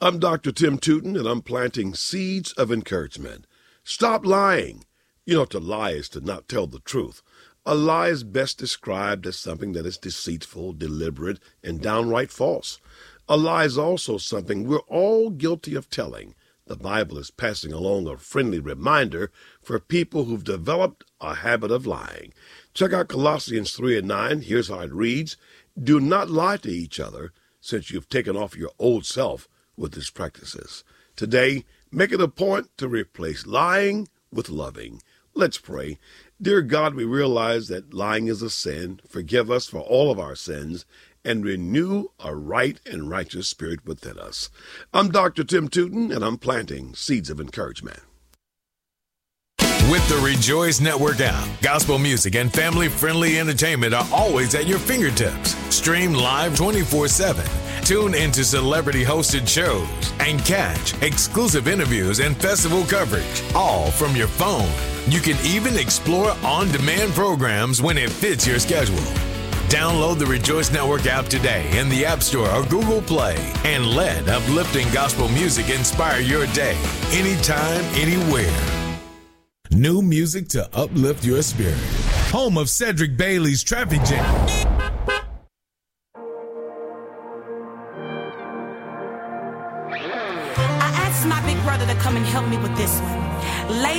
I'm Dr. Tim Tootin, and I'm planting seeds of encouragement. Stop lying. To lie is to not tell the truth. A lie is best described as something that is deceitful, deliberate, and downright false. A lie is also something we're all guilty of telling. The Bible is passing along a friendly reminder for people who've developed a habit of lying. Check out Colossians 3:9. Here's how it reads. Do not lie to each other, since you've taken off your old self with its practices. Today, make it a point to replace lying with loving. Let's pray. Dear God, we realize that lying is a sin. Forgive us for all of our sins and renew a right and righteous spirit within us. I'm Dr. Tim Tootin, and I'm planting seeds of encouragement. With the Rejoice Network app, gospel music and family-friendly entertainment are always at your fingertips. Stream live 24/7. Tune into celebrity-hosted shows and catch exclusive interviews and festival coverage, all from your phone. You can even explore on-demand programs when it fits your schedule. Download the Rejoice Network app today in the App Store or Google Play and let uplifting gospel music inspire your day, anytime, anywhere. New music to uplift your spirit. Home of Cedric Bailey's Traffic Jam. I asked my big brother to come and help me with this one.